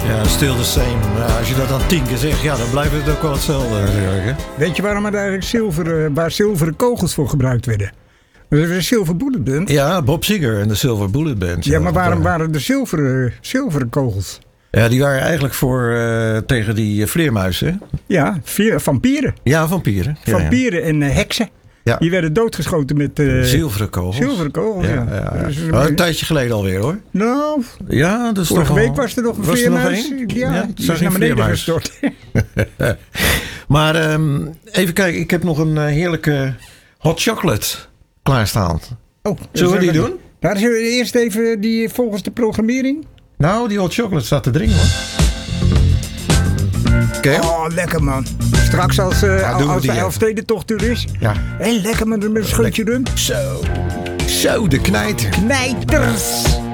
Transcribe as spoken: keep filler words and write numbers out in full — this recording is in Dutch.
Ja, still the same. Maar als je dat dan tien keer zegt, ja, dan blijft het ook wel hetzelfde natuurlijk. Hè? Weet je waarom er eigenlijk zilveren, waar zilveren kogels voor gebruikt werden? Dat is een Silver Bullet Band. Ja, Bob Seger en de Silver Bullet Band. Ja, ja, maar waarom waren er zilveren, zilveren kogels? Ja, die waren eigenlijk voor uh, tegen die vleermuizen. Ja, vier, vampieren. Ja, vampieren. Ja, vampieren ja. en uh, heksen. Ja. Die werden doodgeschoten met... Uh, zilveren kogels. Zilveren kogels, ja. ja. ja, ja. Dus een, oh, een tijdje geleden alweer, hoor. Nou, ja, dat is vorige toch week al, was er nog een vleermuis. Ja, ja, die is naar beneden gestort. Maar um, even kijken, ik heb nog een uh, heerlijke hot chocolate klaarstaan. Oh, zullen we die doen? Nou, zullen we eerst even die volgens de programmering? Nou, die hot chocolate staat te dringen, hoor. Okay. Oh, lekker man. Straks als, uh, ja, als de Elfstedentocht er is. Ja. Hé, lekker met een scheutje rum. Zo. Zo, de knijter. Knijters.